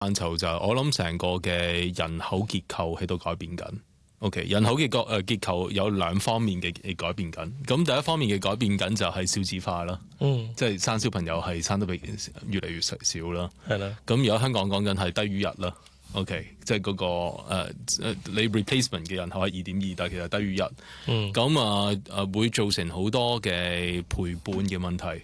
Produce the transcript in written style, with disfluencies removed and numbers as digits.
範疇就係我諗成個嘅人口結構喺度改變緊。OK， 人口嘅結構有兩方面嘅改變緊。咁第一方面嘅改變緊就係少子化啦，即係生小朋友係生得越嚟越少啦。係啦。咁而家香港講緊係低於1啦。OK， 即係嗰個你 replacement 嘅人口係2.2，但係其實低於1。咁會造成好多嘅陪伴嘅問題。